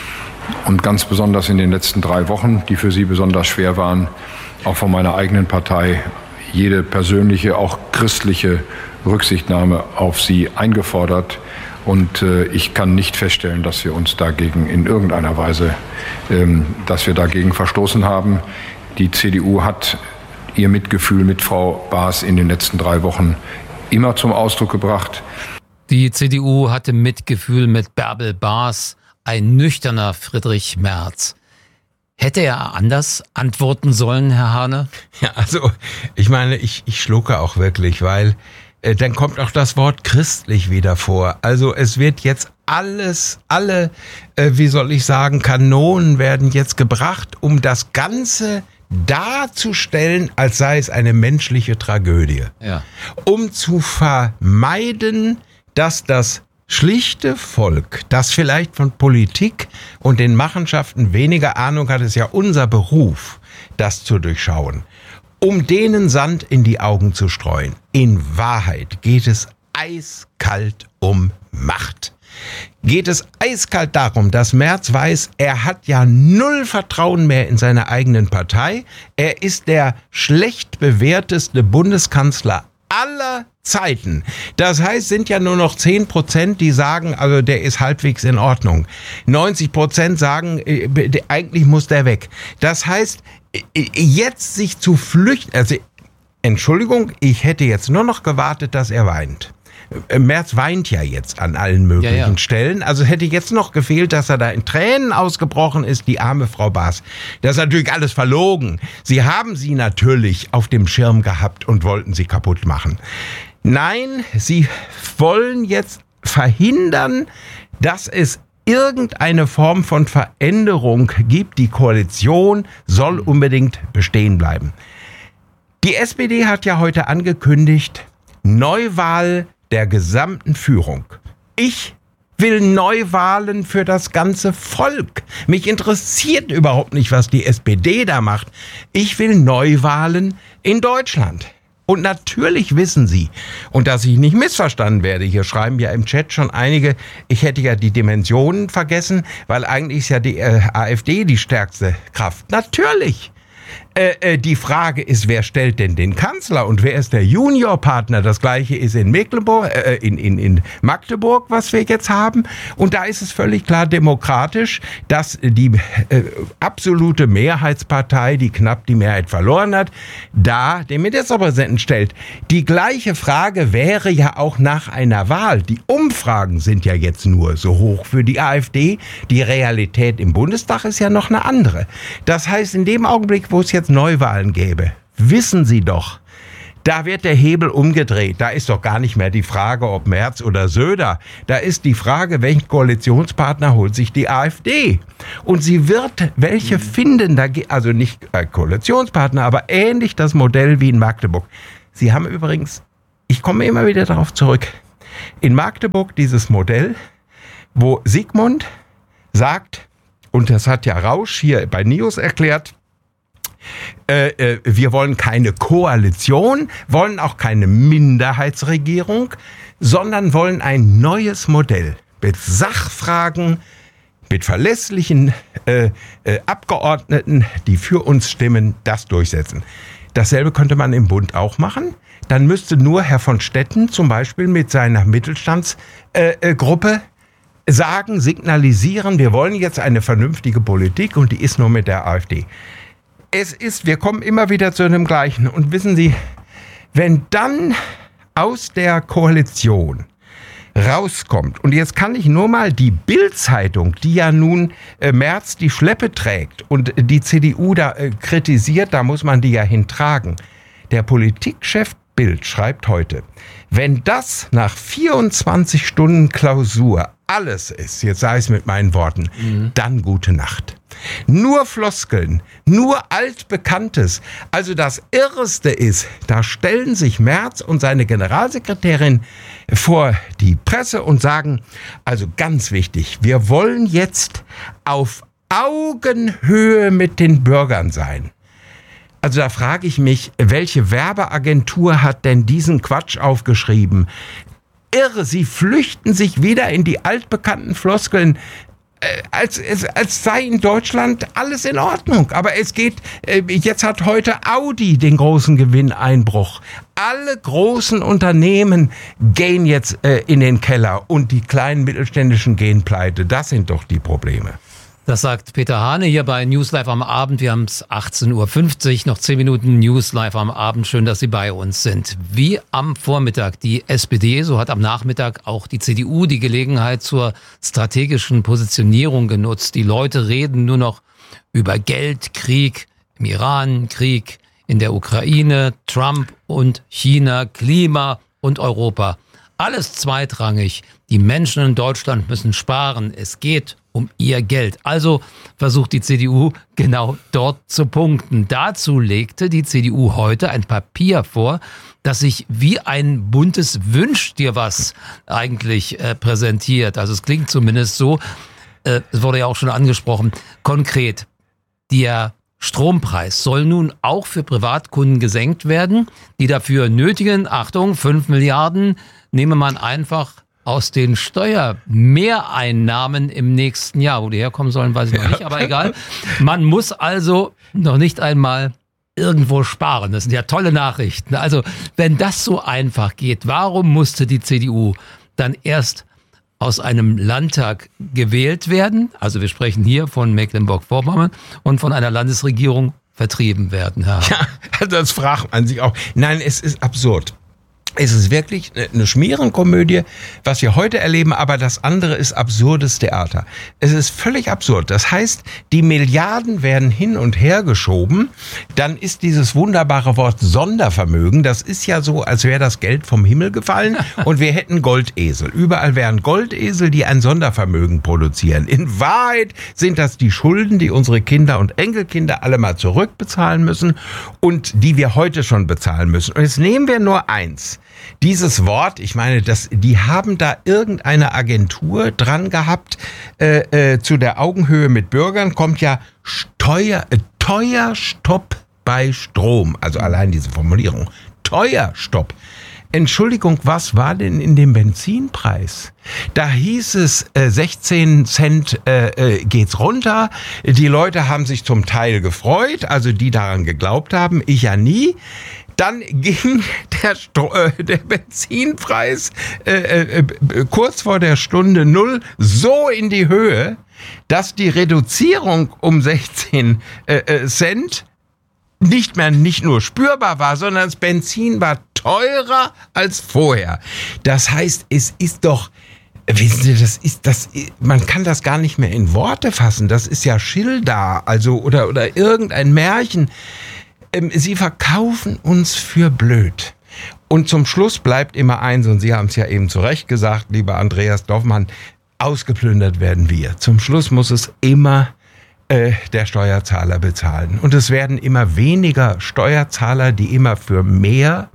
Und ganz besonders in den letzten 3 Wochen, die für sie besonders schwer waren, auch von meiner eigenen Partei jede persönliche, auch christliche Rücksichtnahme auf sie eingefordert. Und ich kann nicht feststellen, dass wir uns dagegen in irgendeiner Weise, dass wir dagegen verstoßen haben. Die CDU hat ihr Mitgefühl mit Frau Baas in den letzten 3 Wochen immer zum Ausdruck gebracht. Die CDU hatte Mitgefühl mit Bärbel Baas, ein nüchterner Friedrich Merz. Hätte er anders antworten sollen, Herr Hahne? Ja, also ich meine, ich schlucke auch wirklich, weil dann kommt auch das Wort christlich wieder vor. Also es wird jetzt alle, wie soll ich sagen, Kanonen werden jetzt gebracht, um das Ganze darzustellen, als sei es eine menschliche Tragödie. Ja. Um zu vermeiden, dass das schlichte Volk, das vielleicht von Politik und den Machenschaften weniger Ahnung hat, ist ja unser Beruf, das zu durchschauen, um denen Sand in die Augen zu streuen. In Wahrheit geht es eiskalt um Macht. Geht es eiskalt darum, dass Merz weiß, er hat ja 0 Vertrauen mehr in seine eigenen Partei. Er ist der schlecht bewährteste Bundeskanzler aller Zeiten. Das heißt, sind ja nur noch 10%, die sagen, also der ist halbwegs in Ordnung. 90% sagen, eigentlich muss der weg. Das heißt, jetzt sich zu flüchten, also Entschuldigung, ich hätte jetzt nur noch gewartet, dass er weint. Merz weint ja jetzt an allen möglichen Stellen. Also hätte jetzt noch gefehlt, dass er da in Tränen ausgebrochen ist, die arme Frau Baas. Das ist natürlich alles verlogen. Sie haben sie natürlich auf dem Schirm gehabt und wollten sie kaputt machen. Nein, sie wollen jetzt verhindern, dass es irgendeine Form von Veränderung gibt. Die Koalition soll unbedingt bestehen bleiben. Die SPD hat ja heute angekündigt, Neuwahl der gesamten Führung. Ich will Neuwahlen für das ganze Volk. Mich interessiert überhaupt nicht, was die SPD da macht. Ich will Neuwahlen in Deutschland. Und natürlich wissen Sie, und dass ich nicht missverstanden werde, hier schreiben ja im Chat schon einige, ich hätte ja die Dimensionen vergessen, weil eigentlich ist ja die AfD die stärkste Kraft. Natürlich. Die Frage ist, wer stellt denn den Kanzler und wer ist der Juniorpartner? Das Gleiche ist in Mecklenburg, in Magdeburg, was wir jetzt haben. Und da ist es völlig klar demokratisch, dass die absolute Mehrheitspartei, die knapp die Mehrheit verloren hat, da den Ministerpräsidenten stellt. Die gleiche Frage wäre ja auch nach einer Wahl. Die Umfragen sind ja jetzt nur so hoch für die AfD. Die Realität im Bundestag ist ja noch eine andere. Das heißt, in dem Augenblick, wo es jetzt Neuwahlen gäbe, wissen Sie doch, da wird der Hebel umgedreht. Da ist doch gar nicht mehr die Frage, ob Merz oder Söder. Da ist die Frage, welchen Koalitionspartner holt sich die AfD? Und sie wird welche finden, also nicht Koalitionspartner, aber ähnlich das Modell wie in Magdeburg. Sie haben übrigens, ich komme immer wieder darauf zurück, in Magdeburg dieses Modell, wo Sigmund sagt, und das hat ja Rausch hier bei NIOS erklärt, wir wollen keine Koalition, wollen auch keine Minderheitsregierung, sondern wollen ein neues Modell mit Sachfragen, mit verlässlichen Abgeordneten, die für uns stimmen, das durchsetzen. Dasselbe könnte man im Bund auch machen. Dann müsste nur Herr von Stetten zum Beispiel mit seiner Mittelstandsgruppe sagen, signalisieren, wir wollen jetzt eine vernünftige Politik und die ist nur mit der AfD. Wir kommen immer wieder zu einem Gleichen. Und wissen Sie, wenn dann aus der Koalition rauskommt, und jetzt kann ich nur mal die Bild-Zeitung, die ja nun Merz die Schleppe trägt und die CDU da kritisiert, da muss man die ja hintragen. Der Politikchef Bild schreibt heute, wenn das nach 24 Stunden Klausur alles ist, jetzt sage ich es mit meinen Worten, dann gute Nacht. Nur Floskeln, nur Altbekanntes. Also das Irreste ist, da stellen sich Merz und seine Generalsekretärin vor die Presse und sagen, also ganz wichtig, wir wollen jetzt auf Augenhöhe mit den Bürgern sein. Also da frage ich mich, welche Werbeagentur hat denn diesen Quatsch aufgeschrieben? Irre, sie flüchten sich wieder in die altbekannten Floskeln, als sei in Deutschland alles in Ordnung. Aber es geht, jetzt hat heute Audi den großen Gewinneinbruch. Alle großen Unternehmen gehen jetzt in den Keller und die kleinen mittelständischen gehen pleite. Das sind doch die Probleme. Das sagt Peter Hane hier bei News Live am Abend. Wir haben es 18.50 Uhr, noch 10 Minuten News Live am Abend. Schön, dass Sie bei uns sind. Wie am Vormittag die SPD, so hat am Nachmittag auch die CDU die Gelegenheit zur strategischen Positionierung genutzt. Die Leute reden nur noch über Geld, Krieg im Iran, Krieg in der Ukraine, Trump und China, Klima und Europa. Alles zweitrangig. Die Menschen in Deutschland müssen sparen. Es geht um ihr Geld. Also versucht die CDU genau dort zu punkten. Dazu legte die CDU heute ein Papier vor, das sich wie ein buntes Wünsch dir was eigentlich präsentiert. Also es klingt zumindest so, es wurde ja auch schon angesprochen, konkret, der Strompreis soll nun auch für Privatkunden gesenkt werden. Die dafür nötigen, Achtung, 5 Milliarden nehme man einfach aus den Steuermehreinnahmen im nächsten Jahr. Wo die herkommen sollen, weiß ich noch nicht, aber egal. Man muss also noch nicht einmal irgendwo sparen. Das sind ja tolle Nachrichten. Also wenn das so einfach geht, warum musste die CDU dann erst aus einem Landtag gewählt werden? Also wir sprechen hier von Mecklenburg-Vorpommern und von einer Landesregierung vertrieben werden. Ja, das fragt man sich auch. Nein, es ist absurd. Es ist wirklich eine Schmierenkomödie, was wir heute erleben, aber das andere ist absurdes Theater. Es ist völlig absurd. Das heißt, die Milliarden werden hin und her geschoben. Dann ist dieses wunderbare Wort Sondervermögen, das ist ja so, als wäre das Geld vom Himmel gefallen und wir hätten Goldesel. Überall wären Goldesel, die ein Sondervermögen produzieren. In Wahrheit sind das die Schulden, die unsere Kinder und Enkelkinder alle mal zurückbezahlen müssen und die wir heute schon bezahlen müssen. Und jetzt nehmen wir nur eins. Dieses Wort, ich meine, die haben da irgendeine Agentur dran gehabt, zu der Augenhöhe mit Bürgern kommt ja Teuerstopp bei Strom. Also allein diese Formulierung. Teuerstopp. Entschuldigung, was war denn in dem Benzinpreis? Da hieß es, 16 Cent geht's runter. Die Leute haben sich zum Teil gefreut, also die daran geglaubt haben, ich ja nie. Dann ging der Benzinpreis kurz vor der Stunde 0 so in die Höhe, dass die Reduzierung um 16 Cent nicht nur spürbar war, sondern das Benzin war teurer als vorher. Das heißt, es ist doch, wissen Sie, man kann das gar nicht mehr in Worte fassen. Das ist ja Schilder, also oder irgendein Märchen. Sie verkaufen uns für blöd. Und zum Schluss bleibt immer eins, und Sie haben es ja eben zu Recht gesagt, lieber Andreas Dorfmann, ausgeplündert werden wir. Zum Schluss muss es immer der Steuerzahler bezahlen. Und es werden immer weniger Steuerzahler, die immer für mehr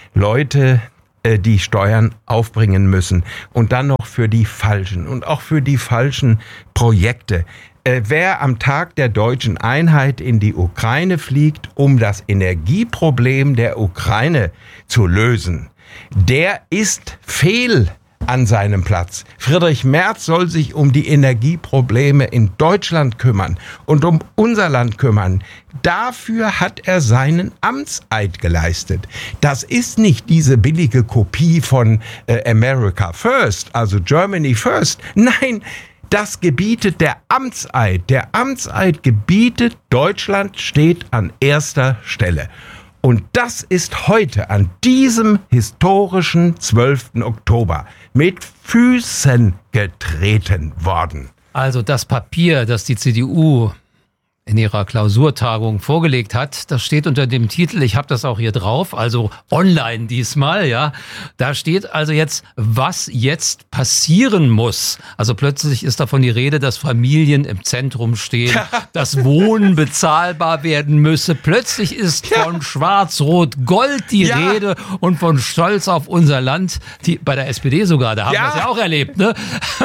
Leute die Steuern aufbringen müssen. Und dann noch für die falschen und auch für die falschen Projekte. Wer am Tag der deutschen Einheit in die Ukraine fliegt, um das Energieproblem der Ukraine zu lösen, der ist fehl an seinem Platz. Friedrich Merz soll sich um die Energieprobleme in Deutschland kümmern und um unser Land kümmern. Dafür hat er seinen Amtseid geleistet. Das ist nicht diese billige Kopie von America First, also Germany First. Nein, das gebietet der Amtseid. Der Amtseid gebietet, Deutschland steht an erster Stelle. Und das ist heute, an diesem historischen 12. Oktober, mit Füßen getreten worden. Also das Papier, das die CDU in ihrer Klausurtagung vorgelegt hat, das steht unter dem Titel, ich habe das auch hier drauf, also online diesmal, ja. Da steht also jetzt, was jetzt passieren muss. Also plötzlich ist davon die Rede, dass Familien im Zentrum stehen, dass Wohnen bezahlbar werden müsse. Plötzlich ist von Schwarz-Rot-Gold die Rede und von Stolz auf unser Land, bei der SPD sogar, da haben wir das ja auch erlebt, ne?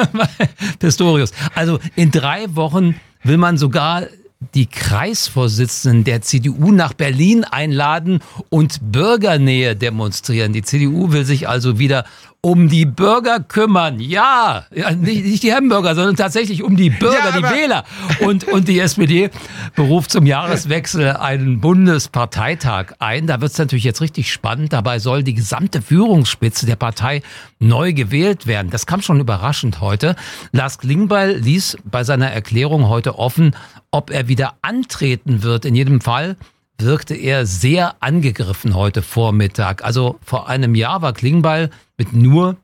Pistorius. Also in 3 Wochen will man sogar die Kreisvorsitzenden der CDU nach Berlin einladen und Bürgernähe demonstrieren. Die CDU will sich also wieder um die Bürger kümmern. Ja, nicht die Hamburger, sondern tatsächlich um die Bürger, die Wähler. Und die SPD beruft zum Jahreswechsel einen Bundesparteitag ein. Da wird es natürlich jetzt richtig spannend. Dabei soll die gesamte Führungsspitze der Partei neu gewählt werden. Das kam schon überraschend heute. Lars Klingbeil ließ bei seiner Erklärung heute offen, ob er wieder antreten wird. In jedem Fall wirkte er sehr angegriffen heute Vormittag. Also vor einem Jahr war Klingbeil mit nur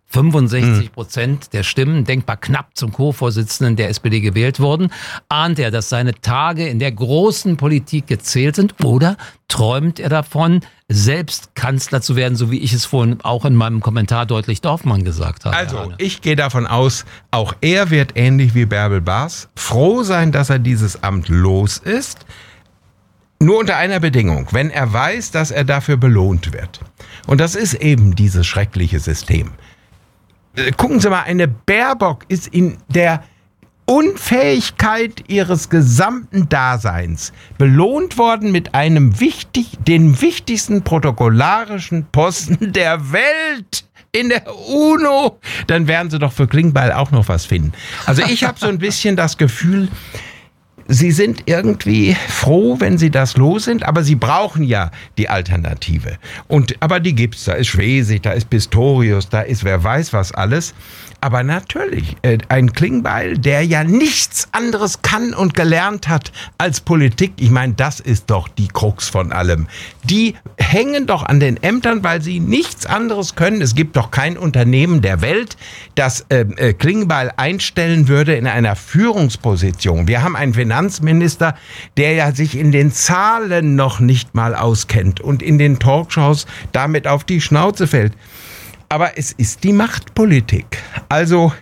65% der Stimmen, denkbar knapp zum Co-Vorsitzenden der SPD gewählt worden. Ahnt er, dass seine Tage in der großen Politik gezählt sind? Oder träumt er davon, selbst Kanzler zu werden, so wie ich es vorhin auch in meinem Kommentar deutlich Dorfmann gesagt habe? Also, ich gehe davon aus, auch er wird ähnlich wie Bärbel Baas froh sein, dass er dieses Amt los ist. Nur unter einer Bedingung, wenn er weiß, dass er dafür belohnt wird. Und das ist eben dieses schreckliche System. Gucken Sie mal, eine Baerbock ist in der Unfähigkeit ihres gesamten Daseins belohnt worden mit einem den wichtigsten protokollarischen Posten der Welt. In der UNO. Dann werden Sie doch für Klingbeil auch noch was finden. Also ich habe so ein bisschen das Gefühl, Sie sind irgendwie froh, wenn Sie das los sind, aber Sie brauchen ja die Alternative. Aber die gibt's. Da ist Schwesig, da ist Pistorius, da ist wer weiß was alles. Aber natürlich, ein Klingbeil, der ja nichts anderes kann und gelernt hat als Politik. Ich meine, das ist doch die Krux von allem. Die hängen doch an den Ämtern, weil sie nichts anderes können. Es gibt doch kein Unternehmen der Welt, das Klingbeil einstellen würde in einer Führungsposition. Wir haben einen Finanzminister, der ja sich in den Zahlen noch nicht mal auskennt und in den Talkshows damit auf die Schnauze fällt. Aber es ist die Machtpolitik. Also,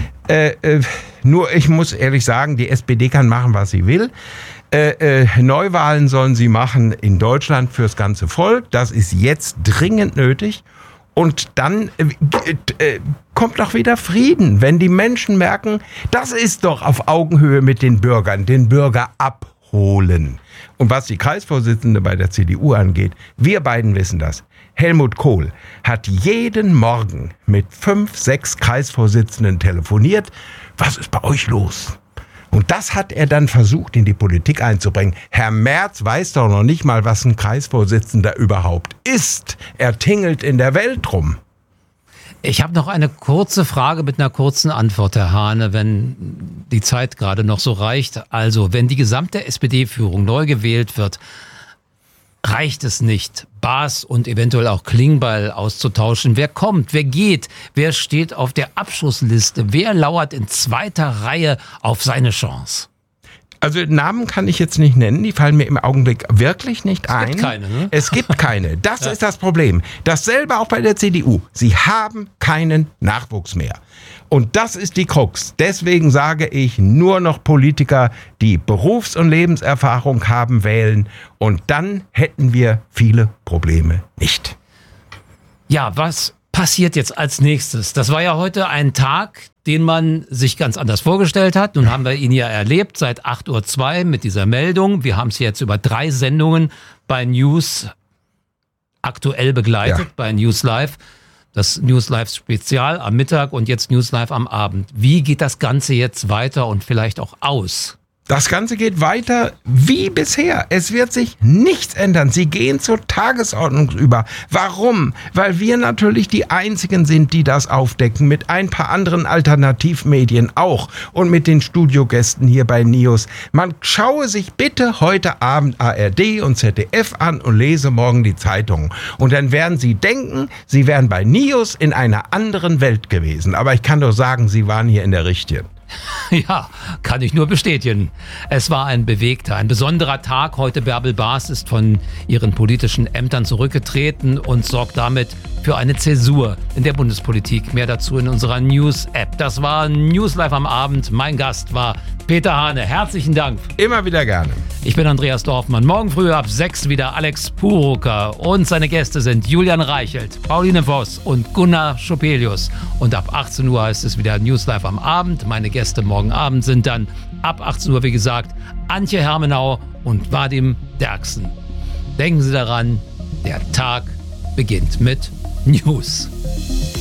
nur ich muss ehrlich sagen, die SPD kann machen, was sie will. Neuwahlen sollen sie machen in Deutschland fürs ganze Volk. Das ist jetzt dringend nötig. Und dann kommt doch wieder Frieden, wenn die Menschen merken, das ist doch auf Augenhöhe mit den Bürgern, den Bürger abholen. Und was die Kreisvorsitzende bei der CDU angeht, wir beiden wissen das. Helmut Kohl hat jeden Morgen mit 5, 6 Kreisvorsitzenden telefoniert. Was ist bei euch los? Und das hat er dann versucht, in die Politik einzubringen. Herr Merz weiß doch noch nicht mal, was ein Kreisvorsitzender überhaupt ist. Er tingelt in der Welt rum. Ich habe noch eine kurze Frage mit einer kurzen Antwort, Herr Hahne, wenn die Zeit gerade noch so reicht. Also, wenn die gesamte SPD-Führung neu gewählt wird, reicht es nicht, Baas und eventuell auch Klingbeil auszutauschen. Wer kommt, wer geht, wer steht auf der Abschussliste, wer lauert in zweiter Reihe auf seine Chance? Also Namen kann ich jetzt nicht nennen, die fallen mir im Augenblick wirklich nicht ein. Es gibt keine, ne? Es gibt keine. Das ist das Problem. Dasselbe auch bei der CDU. Sie haben keinen Nachwuchs mehr. Und das ist die Krux. Deswegen sage ich, nur noch Politiker, die Berufs- und Lebenserfahrung haben, wählen. Und dann hätten wir viele Probleme nicht. Ja, was passiert jetzt als nächstes? Das war ja heute ein Tag, den man sich ganz anders vorgestellt hat. Nun haben wir ihn ja erlebt seit 8:02 Uhr mit dieser Meldung. Wir haben es jetzt über 3 Sendungen bei News aktuell begleitet, bei News Live. Das News Live Spezial am Mittag und jetzt News Live am Abend. Wie geht das Ganze jetzt weiter und vielleicht auch aus? Das Ganze geht weiter wie bisher. Es wird sich nichts ändern. Sie gehen zur Tagesordnung über. Warum? Weil wir natürlich die Einzigen sind, die das aufdecken. Mit ein paar anderen Alternativmedien auch. Und mit den Studiogästen hier bei NIOS. Man schaue sich bitte heute Abend ARD und ZDF an und lese morgen die Zeitung. Und dann werden Sie denken, Sie wären bei NIOS in einer anderen Welt gewesen. Aber ich kann doch sagen, Sie waren hier in der richtigen. Ja, kann ich nur bestätigen. Es war ein bewegter, ein besonderer Tag. Heute Bärbel Baas ist von ihren politischen Ämtern zurückgetreten und sorgt damit für eine Zäsur in der Bundespolitik. Mehr dazu in unserer News-App. Das war News Live am Abend. Mein Gast war Peter Hahne. Herzlichen Dank. Immer wieder gerne. Ich bin Andreas Dorfmann. Morgen früh ab 6 wieder Alex Purucker. Und seine Gäste sind Julian Reichelt, Pauline Voss und Gunnar Schopelius. Und ab 18 Uhr heißt es wieder News Live am Abend. Meine Gäste morgen Abend sind dann ab 18 Uhr, wie gesagt, Antje Hermenau und Vadim Derksen. Denken Sie daran, der Tag beginnt mit News.